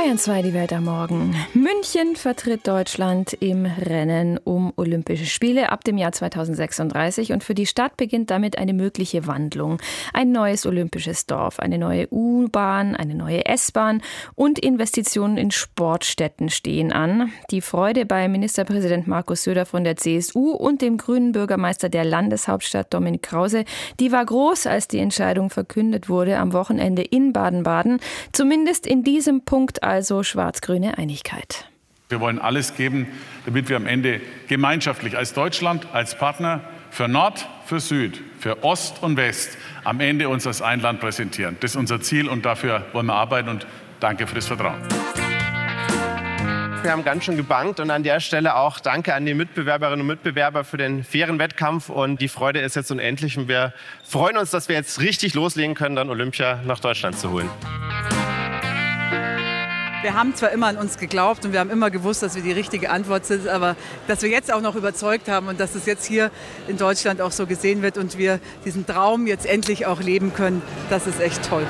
Bayern 2, die Welt am Morgen. München vertritt Deutschland im Rennen um Olympische Spiele ab dem Jahr 2036 und für die Stadt beginnt damit eine mögliche Wandlung. Ein neues olympisches Dorf, eine neue U-Bahn, eine neue S-Bahn und Investitionen in Sportstätten stehen an. Die Freude bei Ministerpräsident Markus Söder von der CSU und dem grünen Bürgermeister der Landeshauptstadt Dominik Krause, die war groß, als die Entscheidung verkündet wurde am Wochenende in Baden-Baden. Zumindest in diesem Punkt also schwarz-grüne Einigkeit. Wir wollen alles geben, damit wir am Ende gemeinschaftlich als Deutschland, als Partner für Nord, für Süd, für Ost und West am Ende uns als ein Land präsentieren. Das ist unser Ziel und dafür wollen wir arbeiten und danke für das Vertrauen. Wir haben ganz schön gebankt und an der Stelle auch danke an die Mitbewerberinnen und Mitbewerber für den fairen Wettkampf und die Freude ist jetzt unendlich und wir freuen uns, dass wir jetzt richtig loslegen können, dann Olympia nach Deutschland zu holen. Wir haben zwar immer an uns geglaubt und wir haben immer gewusst, dass wir die richtige Antwort sind, aber dass wir jetzt auch noch überzeugt haben und dass es jetzt hier in Deutschland auch so gesehen wird und wir diesen Traum jetzt endlich auch leben können, das ist echt toll.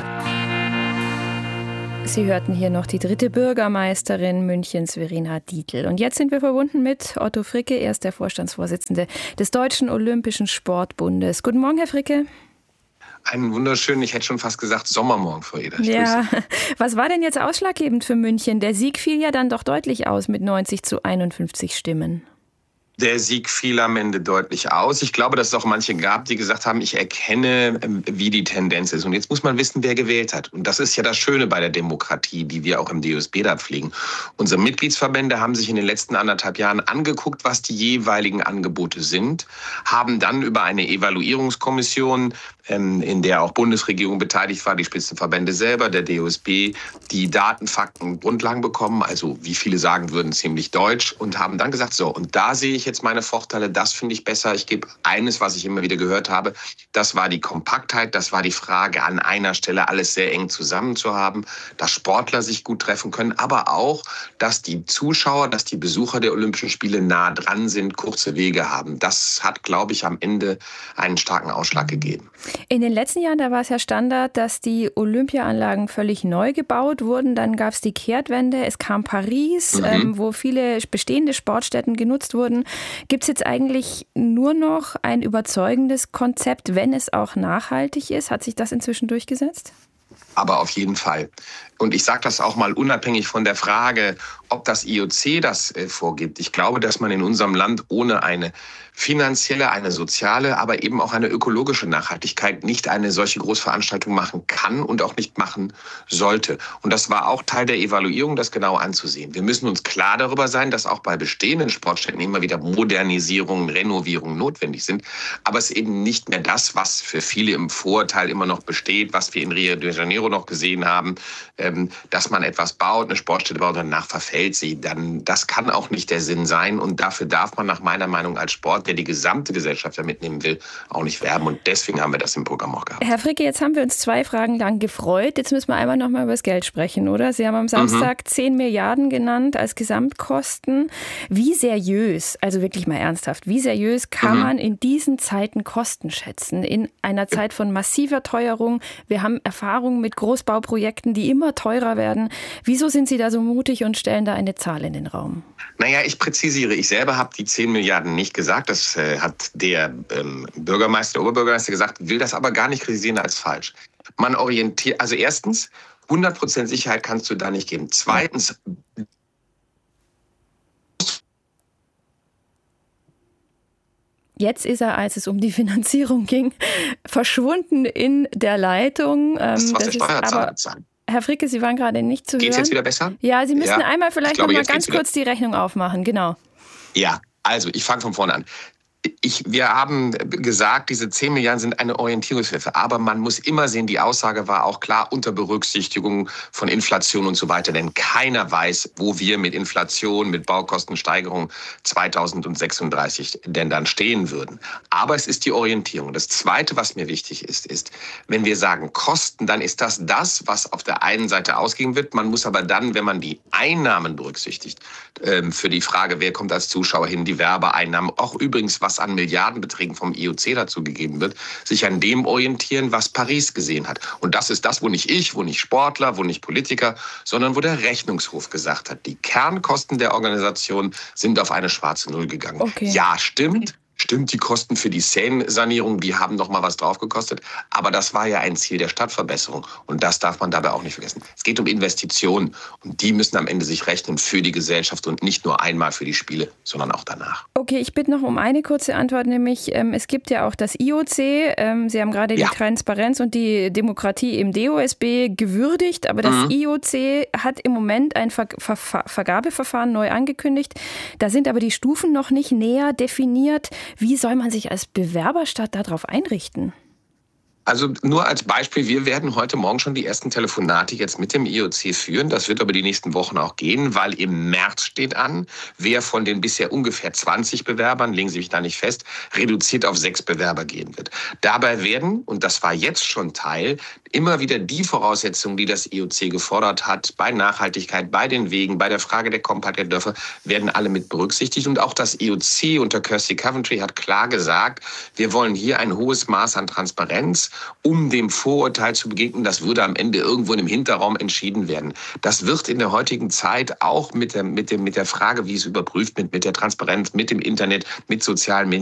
Sie hörten hier noch die dritte Bürgermeisterin Münchens, Verena Dietl. Und jetzt sind wir verbunden mit Otto Fricke, er ist der Vorstandsvorsitzende des Deutschen Olympischen Sportbundes. Guten Morgen, Herr Fricke. Einen wunderschönen, ich hätte schon fast gesagt, Sommermorgen, Frau Eder. Ja, was war denn jetzt ausschlaggebend für München? Der Sieg fiel ja dann doch deutlich aus mit 90-51 Stimmen. Der Sieg fiel am Ende deutlich aus. Ich glaube, dass es auch manche gab, die gesagt haben, ich erkenne, wie die Tendenz ist. Und jetzt muss man wissen, wer gewählt hat. Und das ist ja das Schöne bei der Demokratie, die wir auch im DOSB da pflegen. Unsere Mitgliedsverbände haben sich in den letzten 1,5 Jahren angeguckt, was die jeweiligen Angebote sind, haben dann über eine Evaluierungskommission, in der auch Bundesregierung beteiligt war, die Spitzenverbände selber, der DOSB, die Daten, Fakten, Grundlagen bekommen, also wie viele sagen würden, ziemlich deutsch, und haben dann gesagt, so, und da sehe ich jetzt meine Vorteile, das finde ich besser. Ich gebe eines, was ich immer wieder gehört habe, das war die Kompaktheit, das war die Frage, an einer Stelle alles sehr eng zusammen zu haben, dass Sportler sich gut treffen können, aber auch, dass die Zuschauer, dass die Besucher der Olympischen Spiele nah dran sind, kurze Wege haben. Das hat, glaube ich, am Ende einen starken Ausschlag gegeben. In den letzten Jahren, da war es ja Standard, dass die Olympiaanlagen völlig neu gebaut wurden. Dann gab es die Kehrtwende, es kam Paris, wo viele bestehende Sportstätten genutzt wurden. Gibt es jetzt eigentlich nur noch ein überzeugendes Konzept, wenn es auch nachhaltig ist? Hat sich das inzwischen durchgesetzt? Aber auf jeden Fall. Und ich sage das auch mal unabhängig von der Frage, ob das IOC das vorgibt. Ich glaube, dass man in unserem Land ohne eine finanzielle, eine soziale, aber eben auch eine ökologische Nachhaltigkeit nicht eine solche Großveranstaltung machen kann und auch nicht machen sollte. Und das war auch Teil der Evaluierung, das genau anzusehen. Wir müssen uns klar darüber sein, dass auch bei bestehenden Sportstätten immer wieder Modernisierungen, Renovierungen notwendig sind. Aber es ist eben nicht mehr das, was für viele im Vorurteil immer noch besteht, was wir in Rio de Janeiro noch gesehen haben, dass man etwas baut, eine Sportstätte baut und danach verfällt sie. Dann, das kann auch nicht der Sinn sein. Und dafür darf man nach meiner Meinung als Sport, der die gesamte Gesellschaft da mitnehmen will, auch nicht werben. Und deswegen haben wir das im Programm auch gehabt. Herr Fricke, jetzt haben wir uns 2 Fragen lang gefreut. Jetzt müssen wir einmal noch mal über das Geld sprechen, oder? Sie haben am Samstag 10 Milliarden genannt als Gesamtkosten. Wie seriös, also wirklich mal ernsthaft, wie seriös kann man in diesen Zeiten Kosten schätzen? In einer Zeit von massiver Teuerung. Wir haben Erfahrungen mit Großbauprojekten, die immer teurer werden. Wieso sind Sie da so mutig und stellen da eine Zahl in den Raum? Naja, ich präzisiere. Ich selber habe die 10 Milliarden nicht gesagt. Das hat der Bürgermeister, Oberbürgermeister gesagt, will das aber gar nicht kritisieren als falsch. Man orientiert, also erstens, 100% Sicherheit kannst du da nicht geben. Zweitens, jetzt ist er, als es um die Finanzierung ging, verschwunden in der Leitung. Das ist, was der Steuerzahler bezahlt. Herr Fricke, Sie waren gerade nicht zu hören. Geht's jetzt wieder besser? Ja, Sie müssen einmal vielleicht noch mal ganz kurz die Rechnung aufmachen. Genau. Ja, also ich fange von vorne an. Wir haben gesagt, diese 10 Milliarden sind eine Orientierungshilfe. Aber man muss immer sehen, die Aussage war auch klar unter Berücksichtigung von Inflation und so weiter. Denn keiner weiß, wo wir mit Inflation, mit Baukostensteigerung 2036 denn dann stehen würden. Aber es ist die Orientierung. Das Zweite, was mir wichtig ist, wenn wir sagen Kosten, dann ist das, was auf der einen Seite ausgehen wird. Man muss aber dann, wenn man die Einnahmen berücksichtigt, für die Frage, wer kommt als Zuschauer hin, die Werbeeinnahmen, auch übrigens, was was an Milliardenbeträgen vom IOC dazu gegeben wird, sich an dem orientieren, was Paris gesehen hat. Und das ist das, wo nicht ich, wo nicht Sportler, wo nicht Politiker, sondern wo der Rechnungshof gesagt hat, die Kernkosten der Organisation sind auf eine schwarze Null gegangen. Okay. Ja, stimmt. Stimmt, die Kosten für die Seine-Sanierung, die haben noch mal was drauf gekostet. Aber das war ja ein Ziel der Stadtverbesserung. Und das darf man dabei auch nicht vergessen. Es geht um Investitionen. Und die müssen am Ende sich rechnen für die Gesellschaft und nicht nur einmal für die Spiele, sondern auch danach. Okay, ich bitte noch um eine kurze Antwort, nämlich es gibt ja auch das IOC. Sie haben gerade die Transparenz und die Demokratie im DOSB gewürdigt. Aber das IOC hat im Moment ein Vergabeverfahren neu angekündigt. Da sind aber die Stufen noch nicht näher definiert. Wie soll man sich als Bewerberstadt darauf einrichten? Also nur als Beispiel, wir werden heute Morgen schon die ersten Telefonate jetzt mit dem IOC führen. Das wird aber die nächsten Wochen auch gehen, weil im März steht an, wer von den bisher ungefähr 20 Bewerbern, legen Sie mich da nicht fest, reduziert auf 6 Bewerber gehen wird. Dabei werden, und das war jetzt schon Teil, immer wieder die Voraussetzungen, die das IOC gefordert hat, bei Nachhaltigkeit, bei den Wegen, bei der Frage der Kompaktheit der Dörfer, werden alle mit berücksichtigt. Und auch das IOC unter Kirsty Coventry hat klar gesagt, wir wollen hier ein hohes Maß an Transparenz, um dem Vorurteil zu begegnen, das würde am Ende irgendwo in einem Hinterraum entschieden werden. Das wird in der heutigen Zeit auch mit der Frage, wie es überprüft wird, mit der Transparenz, mit dem Internet, mit sozialen Medien,